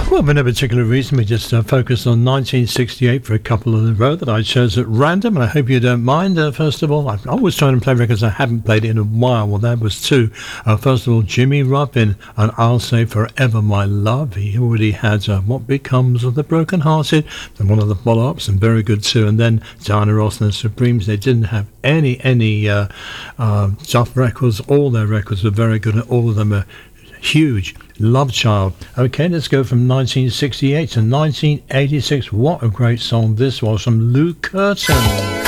Well, for no particular reason, we just focused on 1968 for a couple in a row that I chose at random, and I hope you don't mind. First of all, I'm always trying to play records I haven't played in a while. Well, that was two. First of all, Jimmy Ruffin, and I'll Say Forever My Love. He already had What Becomes of the Broken Hearted, and one of the follow-ups, and very good too. And then Diana Ross and the Supremes. They didn't have any tough records. All their records were very good, and all of them are huge. Love Child. Okay, let's go from 1968 to 1986. What a great song this was from Lou Curtin.